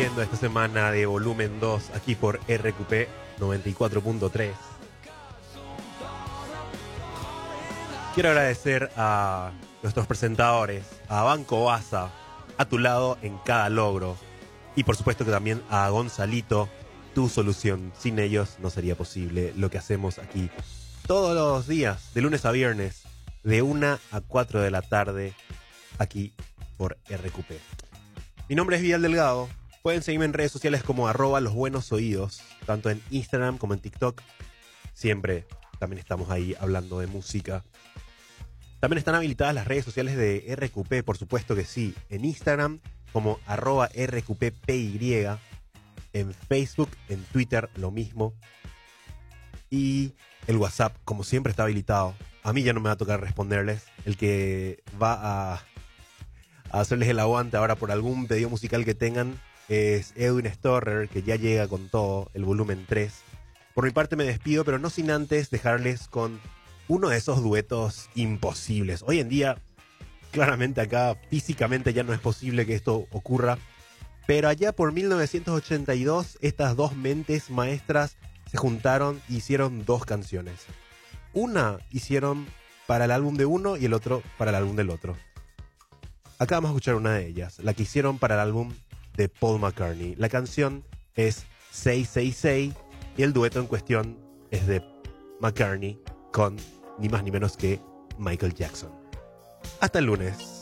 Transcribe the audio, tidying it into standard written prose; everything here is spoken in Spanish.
despidiendo esta semana de volumen 2 aquí por RQP 94.3. Quiero agradecer a nuestros presentadores, a Banco Baza, a tu lado en cada logro. Y por supuesto que también a Gonzalito, tu solución. Sin ellos no sería posible lo que hacemos aquí todos los días, de lunes a viernes, de 1 a 4 de la tarde, aquí por RQP. Mi nombre es Vidal Delgado. Pueden seguirme en redes sociales como @losbuenosoídos, tanto en Instagram como en TikTok. Siempre también estamos ahí hablando de música. También están habilitadas las redes sociales de RQP, por supuesto que sí. En Instagram como @RQPPY. En Facebook, en Twitter, lo mismo. Y el WhatsApp, como siempre, está habilitado. A mí ya no me va a tocar responderles. El que va a hacerles el aguante ahora por algún pedido musical que tengan es Edwin Storrer, que ya llega con todo, el volumen 3. Por mi parte me despido, pero no sin antes dejarles con uno de esos duetos imposibles. Hoy en día, claramente acá físicamente ya no es posible que esto ocurra, pero allá por 1982 estas dos mentes maestras se juntaron e hicieron dos canciones. Una hicieron para el álbum de uno y el otro para el álbum del otro. Acá vamos a escuchar una de ellas, la que hicieron para el álbum de Paul McCartney. La canción es Say Say Say y el dueto en cuestión es de McCartney con ni más ni menos que Michael Jackson. Hasta el lunes.